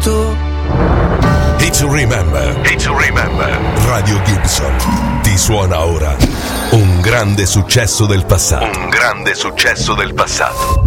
fatto. It's Remember. Radio Gibson ti suona ora un grande successo del passato.